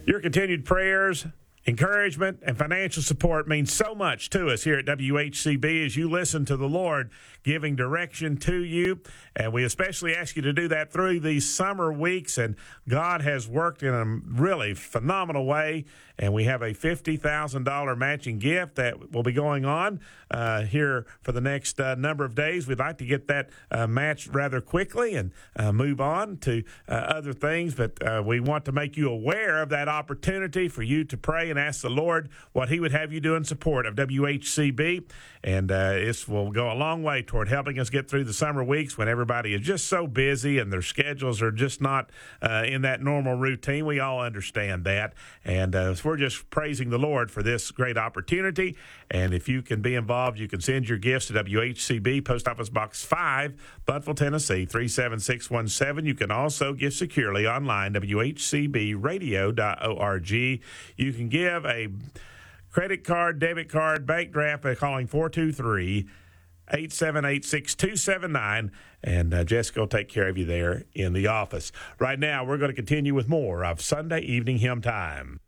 Your continued prayers, encouragement, and financial support means so much to us here at WHCB as you listen to the Lord giving direction to you. And we especially ask you to do that through these summer weeks. And God has worked in a really phenomenal way. And we have a $50,000 matching gift that will be going on here for the next number of days. We'd like to get that matched rather quickly and move on to other things. But we want to make you aware of that opportunity for you to pray and ask the Lord what he would have you do in support of WHCB. And this will go a long way toward helping us get through the summer weeks when everybody is just so busy and their schedules are just not in that normal routine. We all understand that. And we're just praising the Lord for this great opportunity. And if you can be involved, you can send your gifts to WHCB, Post Office Box 5, Buntville, Tennessee, 37617. You can also give securely online, WHCBradio.org. You can give a credit card, debit card, bank draft by calling 423-878-6279, and Jessica will take care of you there in the office. Right now, we're going to continue with more of Sunday Evening Hymn Time.